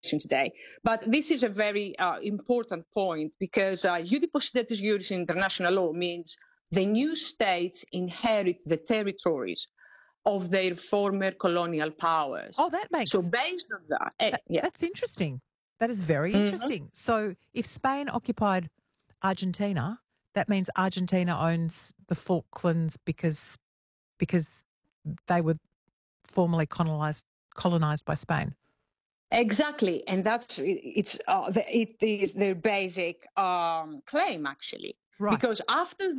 today. But this is a very important point because Eudipocitatis juris in international law means the new states inherit the territories of their former colonial powers. Oh, that makes... So based on that, that's interesting. That is very interesting. So if Spain occupied Argentina, that means Argentina owns the Falklands because they were formerly colonized by Spain. Exactly, and it is their basic claim, actually, right? Because after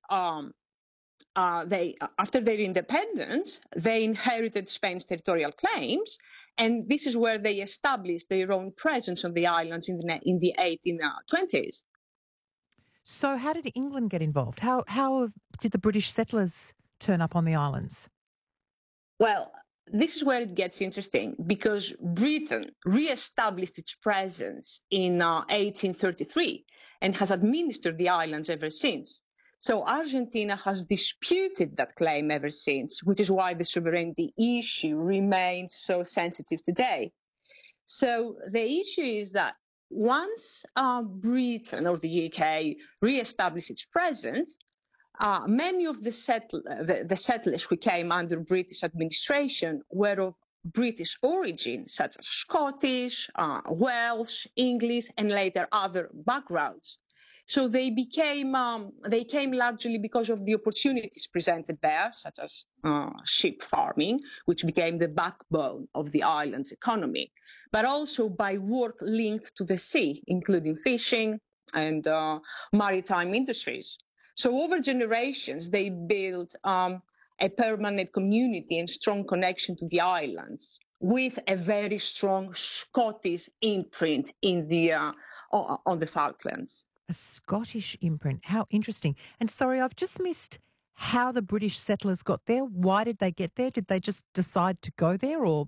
after their independence, they inherited Spain's territorial claims, and this is where they established their own presence on the islands in the 1820s. So, how did England get involved? How did the British settlers turn up on the islands? Well, this is where it gets interesting because Britain re-established its presence in 1833 and has administered the islands ever since. So Argentina has disputed that claim ever since, which is why the sovereignty issue remains so sensitive today. So the issue is that once Britain or the UK re-established its presence, many of the settlers who came under British administration were of British origin, such as Scottish, Welsh, English, and later other backgrounds. So they came largely because of the opportunities presented there, such as sheep farming, which became the backbone of the island's economy, but also by work linked to the sea, including fishing and maritime industries. So over generations, they built a permanent community and strong connection to the islands with a very strong Scottish imprint in on the Falklands. A Scottish imprint. How interesting. And sorry, I've just missed how the British settlers got there. Why did they get there? Did they just decide to go there or?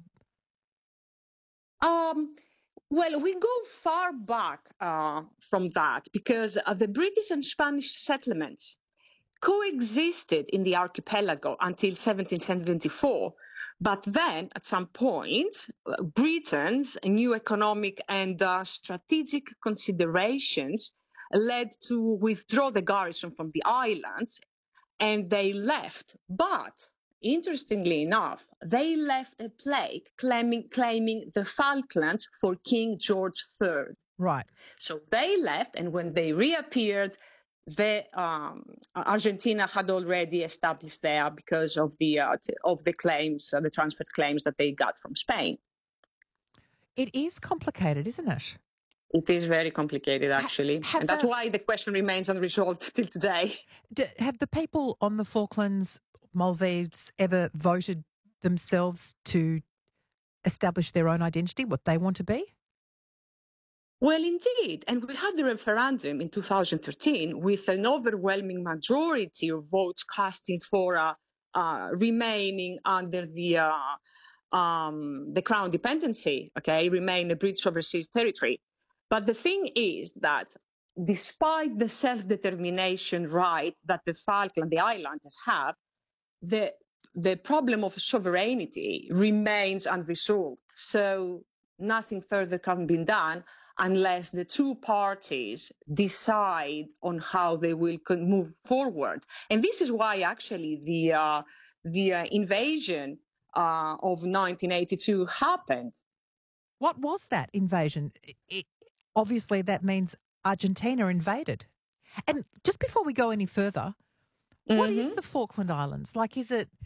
Well, we go far back from that because the British and Spanish settlements coexisted in the archipelago until 1774. But then, at some point, Britain's new economic and strategic considerations led to withdraw the garrison from the islands, and they left. But interestingly enough, they left a plaque claiming the Falklands for King George III. Right. So they left, and when they reappeared, Argentina had already established there because of the claims, the transferred claims that they got from Spain. It is complicated, isn't it? It is very complicated, actually. And that's why the question remains unresolved till today. Have the people on the Falklands, Maldives, ever voted themselves to establish their own identity, what they want to be? Well, indeed. And we had the referendum in 2013 with an overwhelming majority of votes casting for remaining under the Crown dependency, remain a British overseas territory. But the thing is that despite the self-determination right that the islanders have, the problem of sovereignty remains unresolved. So nothing further can be done unless the two parties decide on how they will move forward. And this is why actually the invasion of 1982 happened. What was that invasion? Obviously, that means Argentina invaded. And just before we go any further, what is the Falkland Islands? Like, is it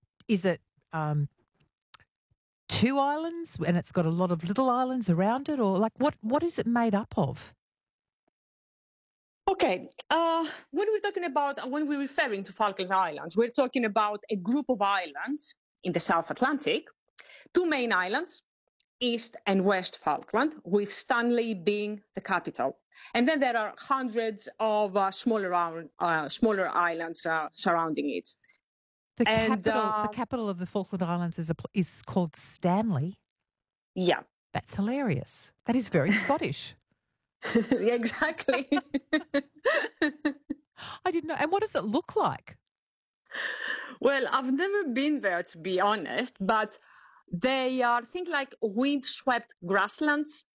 two islands and it's got a lot of little islands around it, or like what is it made up of? Okay, when we're referring to Falkland Islands, we're talking about a group of islands in the South Atlantic, two main islands, East and West Falkland, with Stanley being the capital. And then there are hundreds of smaller islands surrounding it. The capital of the Falkland Islands is called Stanley. Yeah. That's hilarious. That is very Scottish. Exactly. I didn't know. And what does it look like? Well, I've never been there, to be honest, but They are, think like windswept grasslands.